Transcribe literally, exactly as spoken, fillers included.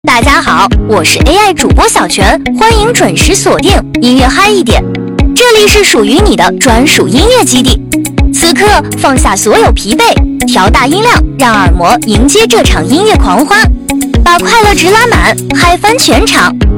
大家好，我是 A I 主播小泉，欢迎准时锁定音乐嗨一点，这里是属于你的专属音乐基地。此刻放下所有疲惫，调大音量，让耳膜迎接这场音乐狂欢，把快乐值拉满，嗨翻全场。